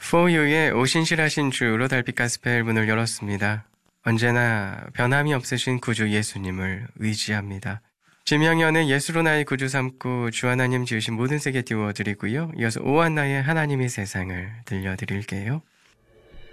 For You의 오신실하신 주로 달빛 가스펠 문을 열었습니다. 언제나 변함이 없으신 구주 예수님을 의지합니다. 지명연의 예수로 나의 구주 삼고 주 하나님 지으신 모든 세계 띄워드리고요. 이어서 오한나의 하나님의 세상을 들려드릴게요.